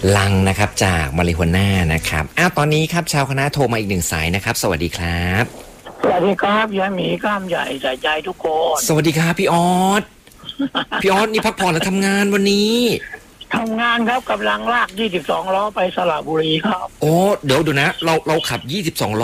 ลังนะครับจากมาริโฮน่านะครับตอนนี้ครับชาวคณะโทรมาอีกหนึ่งสายนะครับสวัสดีครับสวัสดีครับยายหมีกล้ามใหญ่ใส่ใจทุกคนสวัสดีครับพี่ออส พี่ออสนี่พักผ่อนหรือทำงานวันนี้ทำงานครับกำลังลาก22ล้อไปสระบุรีครับโอ้เดี๋ยวนะเราขับ22ล้อ